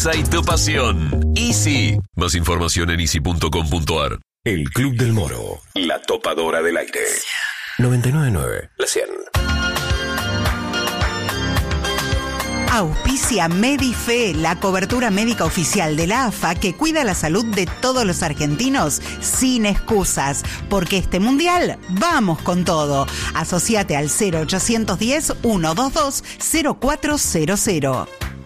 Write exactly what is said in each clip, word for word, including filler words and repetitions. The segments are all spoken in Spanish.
y tu pasión. Easy. Más información en easy punto com punto ar. El Club del Moro. La topadora del aire. noventa y nueve punto nueve. La cien. Auspicia Medife, la cobertura médica oficial de la A F A que cuida la salud de todos los argentinos sin excusas. Porque este mundial, vamos con todo. Asociate al cero ochocientos diez, ciento veintidós, cero cuatro cero cero.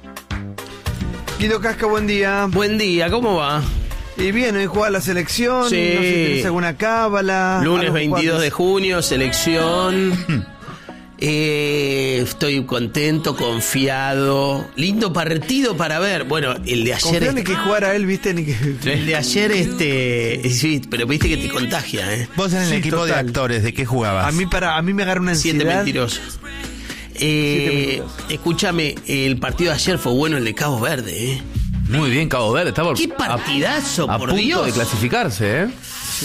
Guido Casca, buen día. Buen día, ¿cómo va? Y bien, hoy juega la selección, Sí. no sé si tenés alguna cábala. Lunes algo veintidós de jugando. junio, selección. Eh, estoy contento, confiado. Lindo partido para ver. Bueno, el de ayer. Confiá ni este- que jugara él, viste, ni que... El de ayer, este. Sí, pero viste que te contagia, ¿eh? Vos en el Sí, equipo total. de actores, ¿de qué jugabas? A mí, para, a mí me agarra una Siete ansiedad. mentirosos. Siete Eh, mentirosos. escúchame, el partido de ayer fue bueno, el de Cabo Verde, ¿eh? Muy bien, Cabo Verde. Estaba ¡Qué partidazo, a por punto Dios! de clasificarse, ¿eh?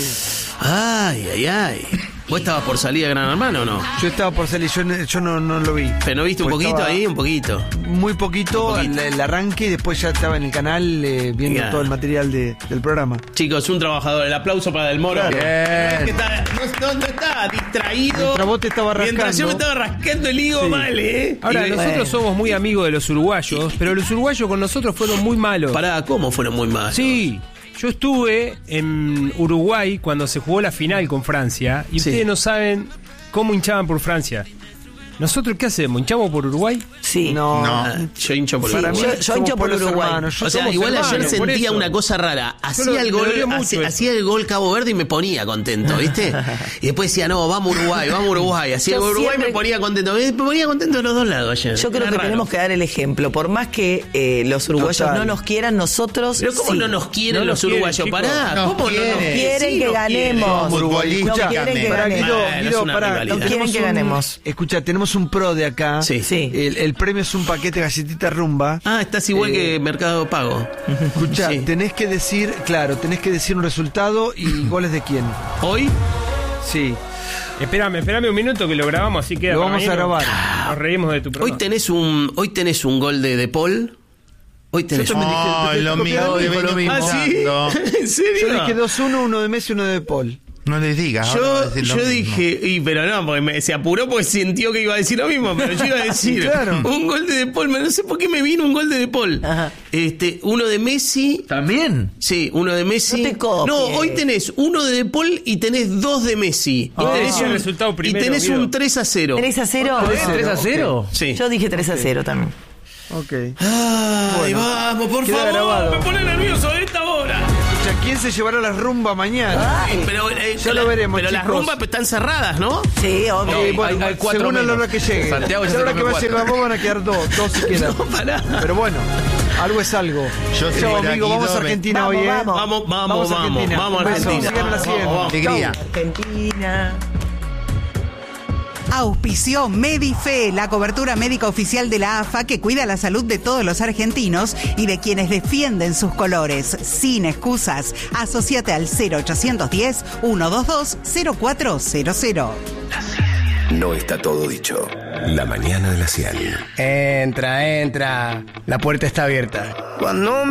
Ay, ay, ay. ¿Vos estabas por salir a Gran Hermano o no? Yo estaba por salir, yo, yo no, no lo vi. ¿Pero no viste un Pues poquito estaba ahí? Un poquito. Muy poquito, Un poquito. El, el arranque, y después ya estaba en el canal eh, viendo Ya. todo el material de- del programa. Chicos, un trabajador. El aplauso para Del Moro. Claro. Bien. Que está- no, no- no está distraído. Mientras vos te estabas Mientras yo me rascando. estaba rascando el higo Sí. mal, ¿eh? Ahora, Y- nosotros somos muy amigos de los uruguayos, pero los uruguayos con nosotros fueron muy malos. Pará, ¿cómo fueron muy malos? Sí, yo estuve en Uruguay cuando se jugó la final con Francia y Sí. ustedes no saben cómo hinchaban por Francia. ¿Nosotros qué hacemos? ¿Hinchamos por Uruguay? Sí. No, No. Ah, yo hincho por para Uruguay. mí Yo- yo somos hincho por pueblos Uruguay. hermanos. Yo O sea, somos igual hermanos. ayer por sentía eso. una cosa rara. Hacía lo- el me gol, dolió mucho hacía, eso. hacía el gol Cabo Verde y me ponía contento, ¿viste? Y después decía, no, vamos Uruguay, vamos Uruguay. Hacía el Yo gol Uruguay y me siempre- ponía contento. Me ponía contento de los dos lados ayer. Yo creo Era que raro. tenemos que dar el ejemplo. Por más que eh, los uruguayos Total. no nos quieran, nosotros Pero ¿cómo sí. no nos quieren No los nos quieren, uruguayos? chicos. Pará, Nos ¿cómo no nos quieren. Quieren Sí, que nos ganemos. Somos uruguayos. No Escuchá, quieren que Pará, ganemos. Guido, Bueno, es Guido, una pará. rivalidad. No quieren Tenemos que un- ganemos. Escucha, tenemos un pro de acá. Sí. Sí. El, el premio es un paquete galletita rumba. Ah, estás igual Eh, que Mercado Pago. Escucha, Sí. tenés que decir, claro, tenés que decir un resultado y goles de quién. Hoy, Sí. Espérame, espérame un minuto que lo grabamos así queda. Lo para vamos a mañana. grabar. Nos reímos de tu hoy programa. tenés un, hoy tenés un gol de De Paul. Hoy tenés Yo también un... dije- Ay, lo te- te- mismo, te- dijo lo mismo. Ah, ¿sí? No, ¿En serio? Yo dije dos uno, uno de Messi, uno de Paul. no les digas. ahora va a Yo, decir lo yo mismo. dije, y, pero no, porque me- se apuró porque sintió que iba a decir lo mismo, pero yo iba a decir Claro. un gol de De Paul, no sé por qué me vino un gol de De Paul. Ajá. Este, uno de Messi, ¿También? sí, uno de Messi. No te copies. No, hoy tenés uno de De Paul y tenés dos de Messi. Ah. y tenés, Decía un, el resultado primero, y tenés Guido. un tres a cero. ¿tres a cero? ¿tres a cero? Sí. Yo dije tres a cero también. Ok. Ay, Bueno, vamos, por queda favor, grabado. me pone nervioso a esta hora. Escucha, ¿quién se llevará la rumba mañana? Eh, Pero, eh, Ya lo la- veremos, Pero las chicos. rumbas están cerradas, ¿no? Sí, obvio. Eh, bueno, hay- hay cuatro según a la menos. hora que llegue. Santiago ya a la hora se que comió va a llegar cuatro. vos van a quedar dos, dos si quedan. No, pará. Pero bueno, algo es algo. Yo si Chao, fuera amigo, vamos a Guido, me- Argentina Vamos, hoy, ¿eh? vamos. Vamos, vamos, Vamos a vamos, Argentina. vamos a Un beso, Argentina. sigan a la Vamos, cien. vamos. Alegría. Argentina. Auspició Medife, la cobertura médica oficial de la A F A que cuida la salud de todos los argentinos y de quienes defienden sus colores. Sin excusas, asociate al cero ochocientos diez, ciento veintidós, cero cuatro cero cero. No está todo dicho. La mañana de la cien. Entra, entra. La puerta está abierta. Cuando